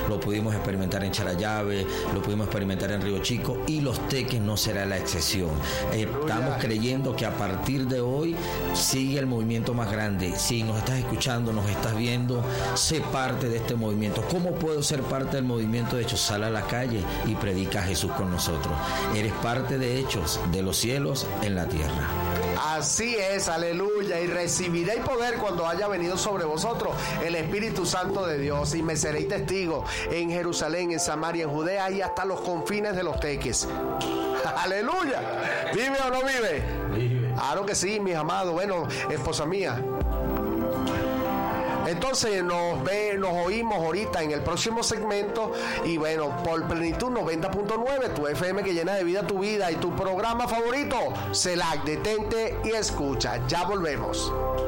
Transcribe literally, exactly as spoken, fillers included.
lo pudimos experimentar en Charallave, lo pudimos experimentar en Río Chico, y Los Teques no será la excepción. Eh, estamos creyendo que a partir de hoy sigue el movimiento más grande. Si nos estás escuchando, nos estás viendo, sé parte de este movimiento. ¿Cómo puedo ser parte del movimiento de Hechos? Sal a la calle y predica a Jesús con nosotros. Eres parte de Hechos, de los cielos en la tierra. Así es, aleluya, y recibiréis poder cuando haya venido sobre vosotros el Espíritu Santo de Dios, y me seréis testigo en Jerusalén, en Samaria, en Judea y hasta los confines de los Teques. Aleluya. ¿Vive o no vive? Vive. Claro que sí, mis amados. Bueno, esposa mía, entonces nos ve, nos oímos ahorita en el próximo segmento. Y bueno, por Plenitud noventa punto nueve, tu F M que llena de vida tu vida, y tu programa favorito, C E L A C. Detente y escucha. Ya volvemos.